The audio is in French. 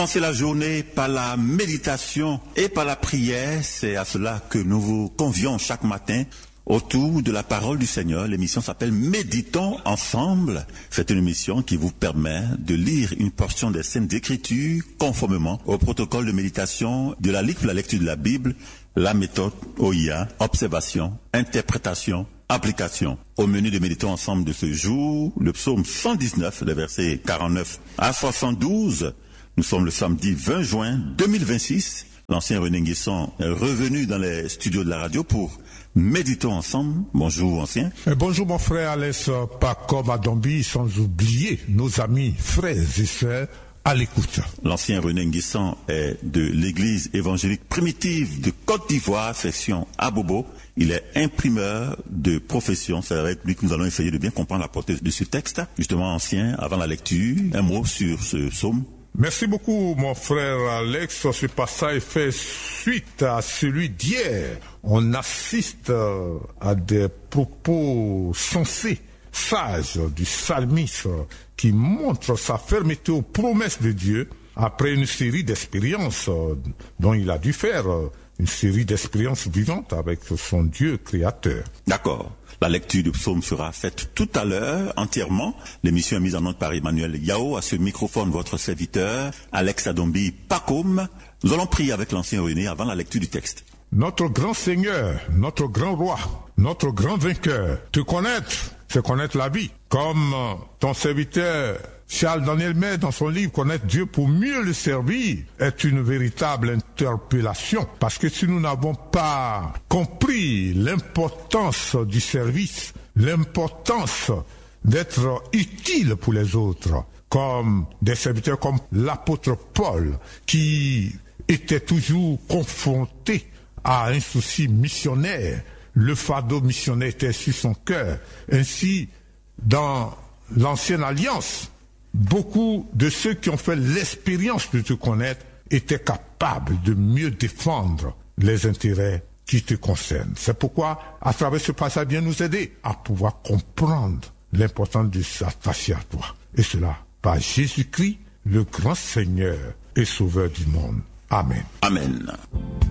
Commencer la journée par la méditation et par la prière, c'est à cela que nous vous convions chaque matin autour de la parole du Seigneur. L'émission s'appelle Méditons ensemble. C'est une émission qui vous permet de lire une portion des Saintes Écritures conformément au protocole de méditation de la Ligue pour la lecture de la Bible, la méthode OIA, observation, interprétation, application. Au menu de Méditons ensemble de ce jour, le psaume 119, les versets 49 à 72. Nous sommes le samedi 20 juin 2026. L'ancien René Nguesson est revenu dans les studios de la radio pour Méditons ensemble. Bonjour, ancien. Bonjour, mon frère Alès, pas comme à Dombi, sans oublier nos amis, frères et sœurs à l'écoute. L'ancien René Nguesson est de l'église évangélique primitive de Côte d'Ivoire, section Abobo. Il est imprimeur de profession. C'est avec lui que nous allons essayer de bien comprendre la portée de ce texte. Justement, ancien, avant la lecture, un mot sur ce psaume. Merci beaucoup, mon frère Alex. Ce passage fait suite à celui d'hier. On assiste à des propos sensés, sages du psalmiste qui montre sa fermeté aux promesses de Dieu après une série d'expériences dont il a dû faire une série d'expériences vivantes avec son Dieu créateur. D'accord. La lecture du psaume sera faite tout à l'heure, entièrement. L'émission est mise en onde par Emmanuel Yao. À ce microphone, votre serviteur, Alex Adombi Pacôme. Nous allons prier avec l'ancien René avant la lecture du texte. Notre grand Seigneur, notre grand roi, notre grand vainqueur, te connaître, c'est connaître la vie. Comme ton serviteur Charles Daniel May, dans son livre Connaître Dieu pour mieux le servir, est une véritable interpellation. Parce que si nous n'avons pas compris l'importance du service, l'importance d'être utile pour les autres, comme des serviteurs comme l'apôtre Paul, qui était toujours confronté à un souci missionnaire, le fardeau missionnaire était sur son cœur. Ainsi, dans l'ancienne alliance, beaucoup de ceux qui ont fait l'expérience de te connaître étaient capables de mieux défendre les intérêts qui te concernent. C'est pourquoi, à travers ce passage, viens nous aider à pouvoir comprendre l'importance de s'attacher à toi. Et cela par Jésus-Christ, le grand Seigneur et Sauveur du monde. Amen. Amen.